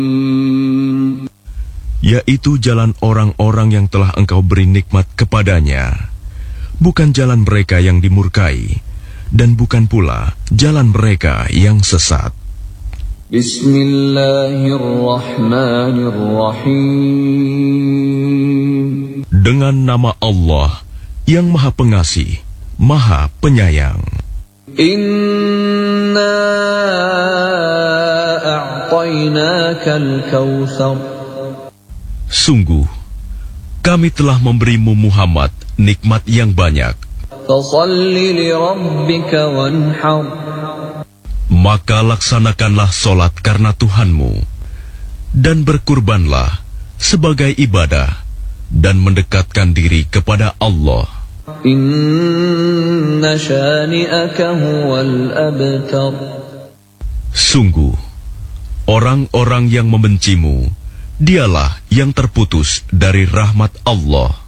yaitu jalan orang-orang yang telah Engkau beri nikmat kepadanya, bukan jalan mereka yang dimurkai, dan bukan pula jalan mereka yang sesat. Bismillahirrahmanirrahim. Dengan nama Allah yang Maha Pengasih, Maha Penyayang. Inna a'tainakal kautsar. Sungguh, kami telah memberimu Muhammad nikmat yang banyak. Fasalli li rabbika wanhar. Maka laksanakanlah solat karena Tuhanmu, dan berkurbanlah sebagai ibadah, dan mendekatkan diri kepada Allah. Inna syani'aka huwal abtar. Sungguh, orang-orang yang membencimu, dialah yang terputus dari rahmat Allah.